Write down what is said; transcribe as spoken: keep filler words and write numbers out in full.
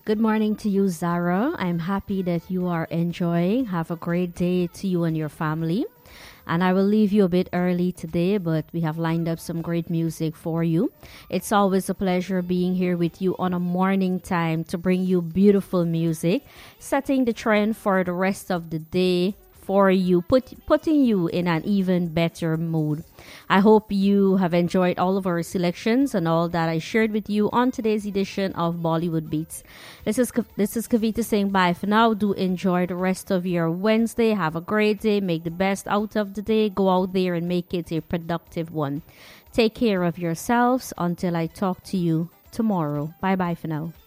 Good morning to you, Zara. I'm happy that you are enjoying. Have a great day to you and your family. And I will leave you a bit early today, but we have lined up some great music for you. It's always a pleasure being here with you on a morning time to bring you beautiful music, setting the trend for the rest of the day for you, put, putting you in an even better mood. I hope you have enjoyed all of our selections and all that I shared with you on today's edition of Bollywood Beats. This is this is Kavita saying bye for now. Do enjoy the rest of your Wednesday. Have a great day. Make the best out of the day. Go out there and make it a productive one. Take care of yourselves until I talk to you tomorrow. Bye bye for now.